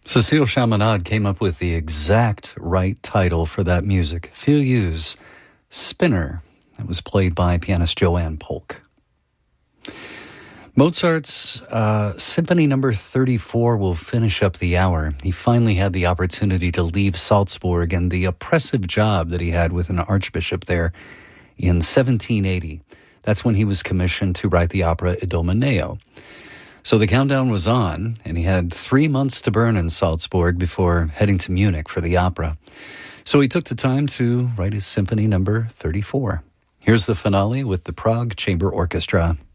Cécile Chaminade came up with the exact right title for that music. Filius Spinner. That was played by pianist Joanne Polk. Mozart's Symphony No. 34 will finish up the hour. He finally had the opportunity to leave Salzburg and the oppressive job that he had with an archbishop there in 1780. That's when he was commissioned to write the opera Idomeneo. So the countdown was on, and he had 3 months to burn in Salzburg before heading to Munich for the opera. So he took the time to write his Symphony No. 34. Here's the finale with the Prague Chamber Orchestra.